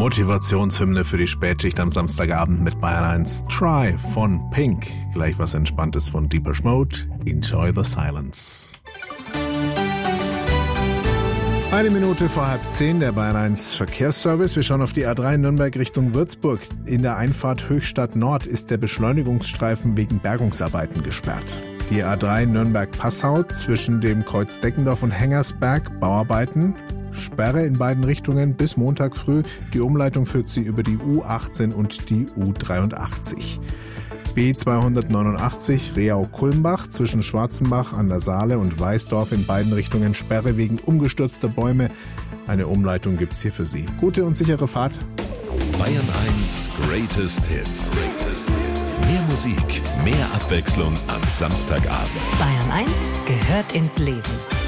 Motivationshymne für die Spätschicht am Samstagabend mit Bayern 1. Try von Pink. Gleich was Entspanntes von Depeche Mode. Enjoy the silence. 1 Minute vor 9:30, der Bayern 1 Verkehrsservice. Wir schauen auf die A3 Nürnberg Richtung Würzburg. In der Einfahrt Höchstadt Nord ist der Beschleunigungsstreifen wegen Bergungsarbeiten gesperrt. Die A3 Nürnberg-Passau zwischen dem Kreuz Deckendorf und Hengersberg, Bauarbeiten. Sperre in beiden Richtungen bis Montag früh. Die Umleitung führt sie über die U18 und die U83. B289 Reau-Kulmbach zwischen Schwarzenbach an der Saale und Weißdorf in beiden Richtungen Sperre wegen umgestürzter Bäume. Eine Umleitung gibt's hier für Sie. Gute und sichere Fahrt. Bayern 1 Greatest Hits. Mehr Musik, mehr Abwechslung am Samstagabend. Bayern 1 gehört ins Leben.